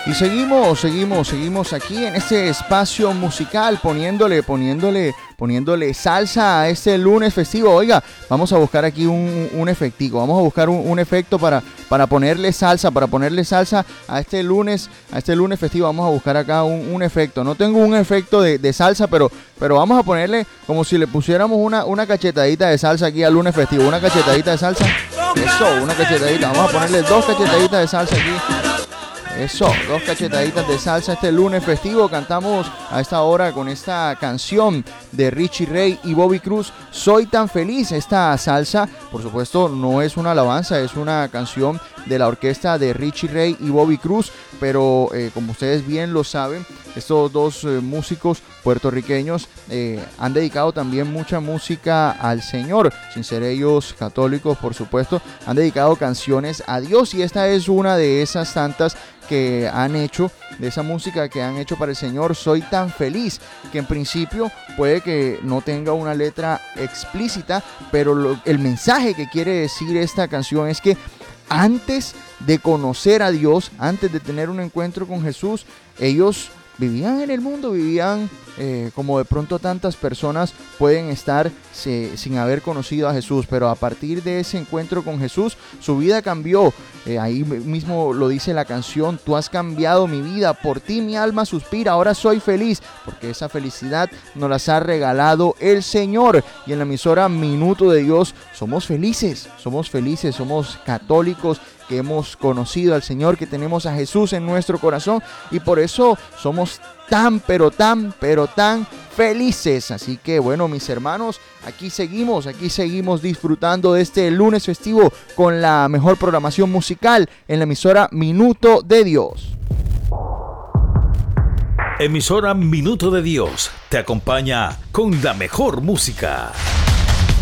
Y seguimos aquí en este espacio musical poniéndole salsa a este lunes festivo. Oiga, vamos a buscar aquí un efectico, vamos a buscar un efecto para ponerle salsa a este lunes festivo. Vamos a buscar acá un efecto. No tengo un efecto de salsa, pero vamos a ponerle como si le pusiéramos una cachetadita de salsa aquí al lunes festivo. Una cachetadita de salsa. Eso, una cachetadita. Vamos a ponerle 2 cachetaditas de salsa aquí. Eso, 2 cachetaditas de salsa este lunes festivo. Cantamos a esta hora con esta canción de Richie Ray y Bobby Cruz, Soy tan feliz. Esta salsa, por supuesto, no es una alabanza, es una canción de la orquesta de Richie Ray y Bobby Cruz, pero como ustedes bien lo saben, estos dos músicos puertorriqueños han dedicado también mucha música al Señor, sin ser ellos católicos, por supuesto. Han dedicado canciones a Dios y esta es una de esas tantas que han hecho, de esa música que han hecho para el Señor, Soy tan feliz, que en principio puede que no tenga una letra explícita, pero el mensaje que quiere decir esta canción es que antes de conocer a Dios, antes de tener un encuentro con Jesús, ellos vivían en el mundo, vivían como de pronto tantas personas pueden estar sin haber conocido a Jesús, pero a partir de ese encuentro con Jesús, su vida cambió. Ahí mismo lo dice la canción, tú has cambiado mi vida, por ti mi alma suspira, ahora soy feliz, porque esa felicidad nos las ha regalado el Señor. Y en la emisora Minuto de Dios somos felices, somos católicos, que hemos conocido al Señor, que tenemos a Jesús en nuestro corazón y por eso somos tan felices. Así que bueno, mis hermanos, aquí seguimos disfrutando de este lunes festivo con la mejor programación musical en la emisora Minuto de Dios. Emisora Minuto de Dios te acompaña con la mejor música.